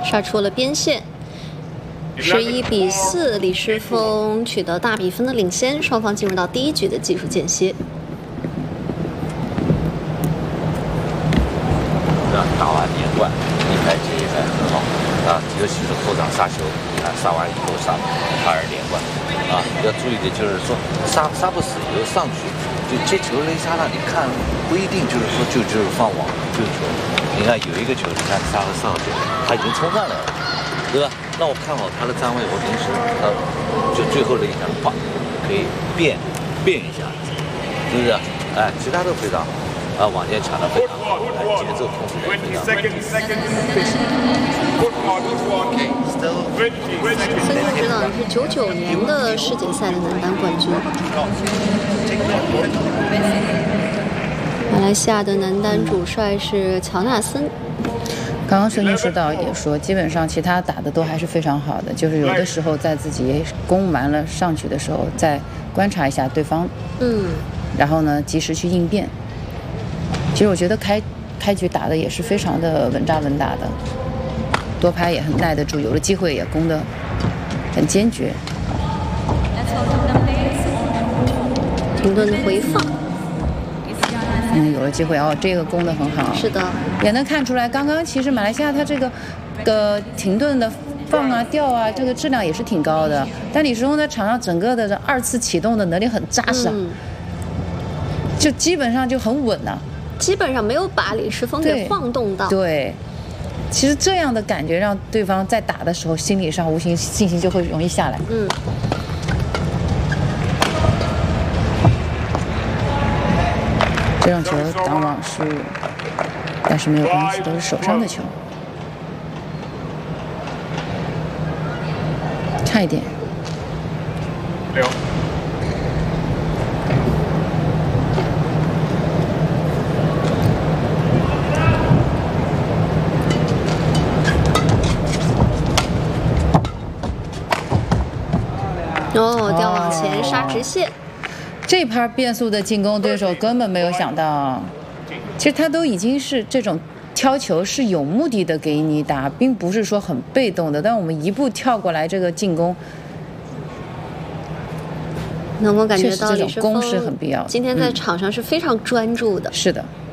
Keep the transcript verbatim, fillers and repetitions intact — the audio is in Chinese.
杀出了边线。 十一比四，李诗沣取得大比分的领先，双方进入到第一局的技术间歇。 打完连贯，一拍接一拍很好啊，尤其是后场杀球，啊，杀完以后杀反而连贯啊。要注意的就是说，杀杀不死以后上去，就接球雷杀了，你看不一定就是说就就是放网就是球。你看有一个球，你看杀了上去，他已经冲上来了。 对吧？那我看好他的站位，我临时呃，就最后的一下画，可以变变一下，是不是？哎，其他都非常好，啊，往前抢的非常好，哎，节奏控制的非常好。 孙兴慜呢是九九年的世锦赛的男单冠军。马来西亚的男单主帅是乔纳森。 刚刚孙兴慜导也说，基本上其他打的都还是非常好的，就是有的时候在自己攻完了上去的时候，再观察一下对方， 嗯， 然后呢及时去应变。其实我觉得开开局打的也是非常的稳扎稳打的，多拍也很耐得住，有了机会也攻得很坚决。 停顿的回放。 嗯，有了机会哦，这个攻得很好。 是的， 也能看出来，刚刚其实马来西亚它这个的停顿的放啊、吊啊，这个质量也是挺高的。但李诗沣在场上整个的二次启动的能力很扎实， 嗯、 就基本上就很稳了、啊， 基本上没有把李诗沣给晃动到。 对，其实这样的感觉让对方在打的时候，心理上无形信心就会容易下来。 嗯。 这种球挡网是，但是没有关系，都是手上的球，差一点。 哦，吊往前杀直线。 这盘变速的进攻，对手根本没有想到。其实他都已经是这种挑球是有目的的给你打，并不是说很被动的。但我们一步跳过来这个进攻， 能够感觉到这种攻是很必要的。 今天在场上是非常专注的。 嗯、是的。